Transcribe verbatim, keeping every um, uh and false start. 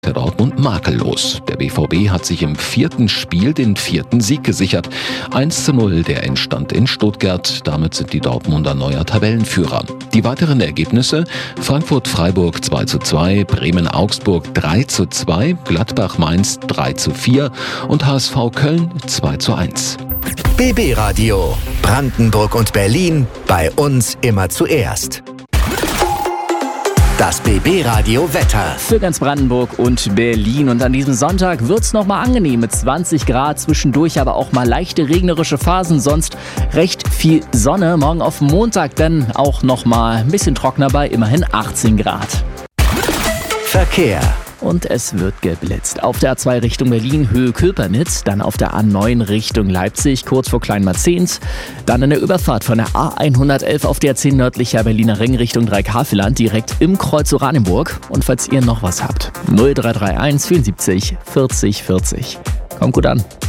Dortmund makellos. Der B V B hat sich im vierten Spiel den vierten Sieg gesichert. eins zu null der Endstand in Stuttgart. Damit sind die Dortmunder neuer Tabellenführer. Die weiteren Ergebnisse: Frankfurt-Freiburg zwei zu zwei, Bremen-Augsburg drei zu zwei, Gladbach-Mainz drei zu vier und H S V Köln zwei zu eins. B B Radio. Brandenburg und Berlin. Bei uns immer zuerst. Das B B Radio Wetter. Für ganz Brandenburg und Berlin. Und an diesem Sonntag wird es nochmal angenehm mit zwanzig Grad. Zwischendurch aber auch mal leichte regnerische Phasen. Sonst recht viel Sonne. Morgen auf Montag dann auch nochmal ein bisschen trockener bei immerhin achtzehn Grad. Verkehr. Und es wird geblitzt. Auf der A zwei Richtung Berlin, Höhe Köpernitz, dann auf der A neun Richtung Leipzig, kurz vor Kleinmarzehns, dann in der Überfahrt von der A hundertelf auf der zehn nördlicher Berliner Ring Richtung Dreikäferland, direkt im Kreuz Oranienburg. Und falls ihr noch was habt, null drei drei eins vierundsiebzig vierzig vierzig. Kommt gut an.